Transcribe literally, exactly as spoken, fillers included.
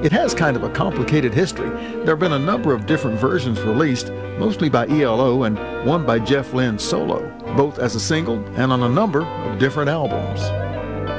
It has kind of a complicated history. There have been a number of different versions released, mostly by E L O and one by Jeff Lynne solo, both as a single and on a number of different albums.